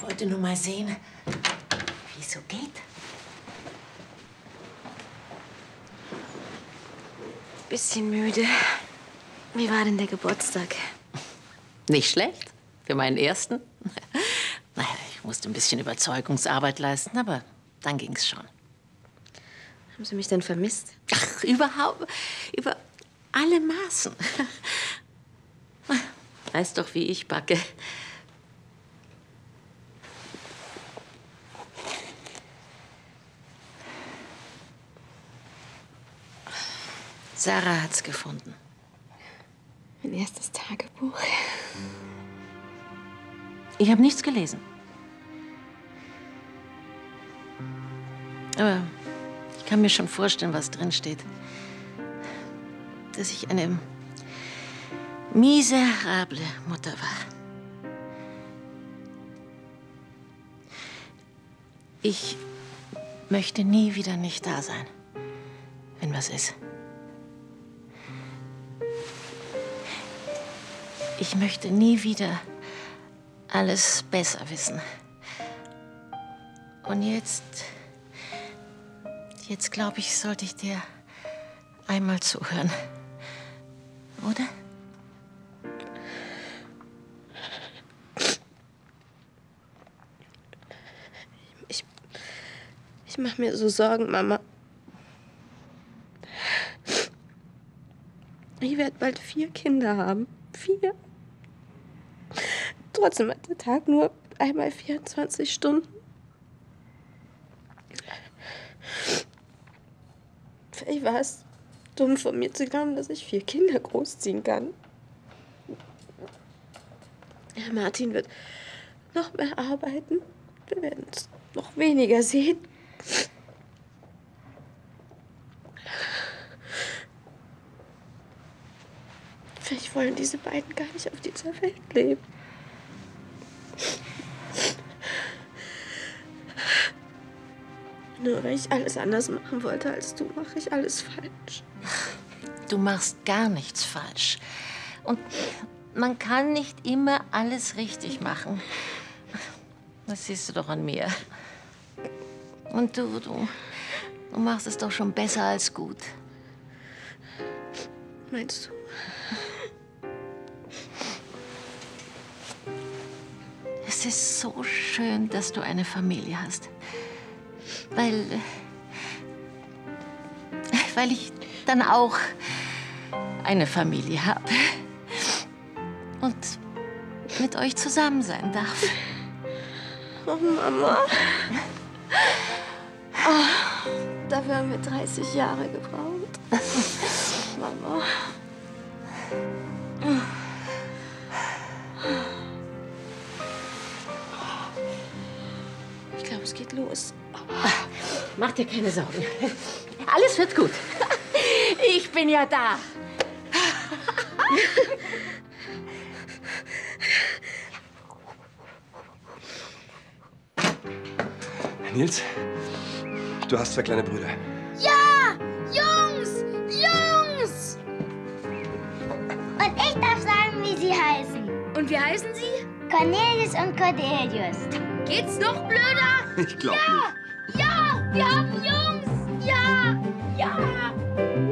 wollte nur mal sehen, wie es so geht. Bisschen müde. Wie war denn der Geburtstag? Nicht schlecht. Für meinen ersten. Naja, ich musste ein bisschen Überzeugungsarbeit leisten, aber dann ging's schon. Haben Sie mich denn vermisst? Ach, überhaupt. Über alle Maßen. Weißt doch, wie ich backe. Sarah hat's gefunden. Mein erstes Tagebuch. Ich habe nichts gelesen. Aber ich kann mir schon vorstellen, was drin steht. Dass ich eine miserable Mutter war. Ich möchte nie wieder nicht da sein, wenn was ist. Ich möchte nie wieder alles besser wissen. Und jetzt glaube ich, sollte ich dir einmal zuhören. Oder? Ich mache mir so Sorgen, Mama. Ich werde bald 4 Kinder haben. 4. Trotzdem hat der Tag nur einmal 24 Stunden. Vielleicht war es dumm von mir zu glauben, dass ich 4 Kinder großziehen kann. Herr Martin wird noch mehr arbeiten. Wir werden es noch weniger sehen. Vielleicht wollen diese beiden gar nicht auf dieser Welt leben. Nur weil ich alles anders machen wollte als du, mache ich alles falsch. Du machst gar nichts falsch. Und man kann nicht immer alles richtig machen. Das siehst du doch an mir. Und du machst es doch schon besser als gut. Meinst du? Es ist so schön, dass du eine Familie hast. Weil ich dann auch eine Familie habe. Und mit euch zusammen sein darf. Oh, Mama. Oh, dafür haben wir 30 Jahre gebraucht. Mama. Ich glaube, es geht los. Mach dir keine Sorgen. Alles wird gut. Ich bin ja da. Nils, du hast 2 kleine Brüder. Ja! Jungs! Jungs! Und ich darf sagen, wie sie heißen. Und wie heißen sie? Cornelius und Cordelius. Geht's noch blöder? Ich glaube nicht. Ja! Wir haben Jungs! Ja! Ja!